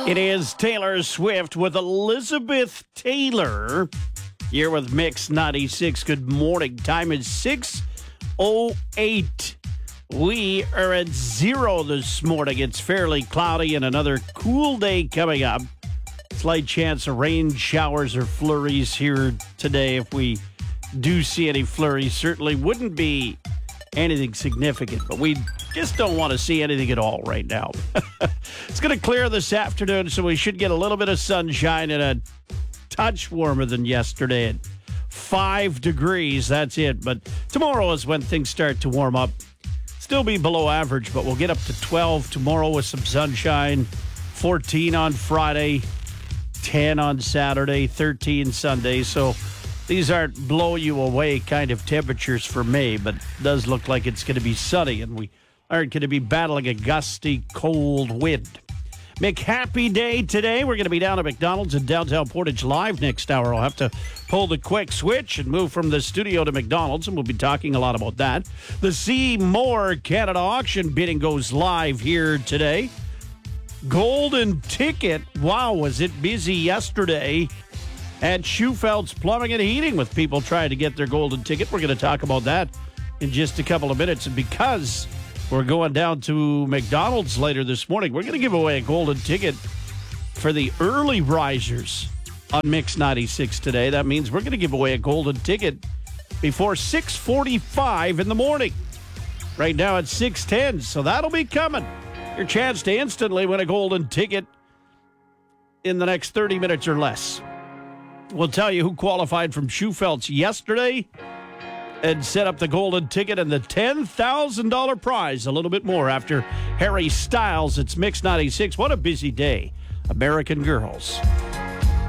It is Taylor Swift with Elizabeth Taylor. You're with Mix 96. Good morning. Time is 6:08. We are at 0 this morning. It's fairly cloudy and another cool day coming up. Slight chance of rain, showers, or flurries here today. If we do see any flurries, certainly wouldn't be anything significant, but we just don't want to see anything at all right now. It's going to clear this afternoon, so we should get a little bit of sunshine and a touch warmer than yesterday at 5 degrees. That's it. But tomorrow is when things start to warm up. Still be below average, but we'll get up to 12 tomorrow with some sunshine, 14 on Friday, 10 on Saturday, 13 Sunday. So these aren't blow you away kind of temperatures for May, but it does look like it's going to be sunny, and we aren't going to be battling a gusty, cold wind. McHappy Day today. We're going to be down at McDonald's in downtown Portage live next hour. I'll have to pull the quick switch and move from the studio to McDonald's, and we'll be talking a lot about that. The See More Canada auction bidding goes live here today. Golden Ticket. Wow, was it busy yesterday at Schufeld's Plumbing and Heating with people trying to get their golden ticket. We're going to talk about that in just a couple of minutes. And because we're going down to McDonald's later this morning, we're going to give away a golden ticket for the early risers on Mix 96 today. That means we're going to give away a golden ticket before 6:45 in the morning. Right now it's 6:10, so that'll be coming. Your chance to instantly win a golden ticket in the next 30 minutes or less. We'll tell you who qualified from Schufeld's yesterday and set up the golden ticket and the $10,000 prize. A little bit more after Harry Styles. It's Mix 96. What a busy day. American Girls.